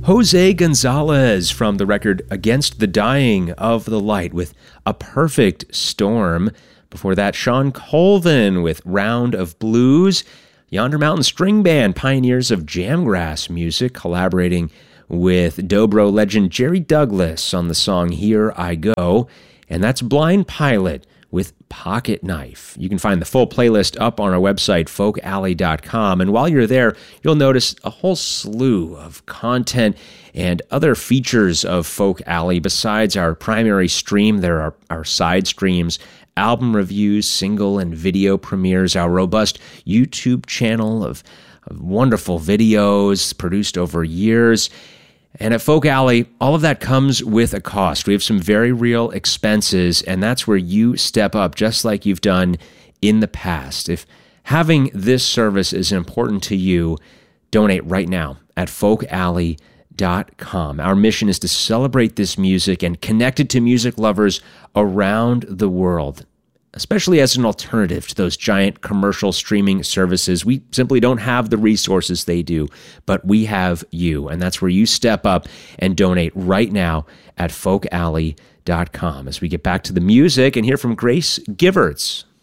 Jose Gonzalez from the record Against the Dying of the Light with A Perfect Storm. Before that, Sean Colvin with Round of Blues. Yonder Mountain String Band, pioneers of jamgrass music, collaborating with Dobro legend Jerry Douglas on the song Here I Go. And that's Blind Pilot with Pocket Knife. You can find the full playlist up on our website, folkalley.com. And while you're there, you'll notice a whole slew of content and other features of Folk Alley. Besides our primary stream, there are our side streams, album reviews, single and video premieres, our robust YouTube channel of wonderful videos produced over years. And at Folk Alley, all of that comes with a cost. We have some very real expenses, and that's where you step up just like you've done in the past. If having this service is important to you, donate right now at folkalley.com. Our mission is to celebrate this music and connect it to music lovers around the world, especially as an alternative to those giant commercial streaming services. We simply don't have the resources they do, but we have you, and that's where you step up and donate right now at folkalley.com. As we get back to the music and hear from Grace Giverts.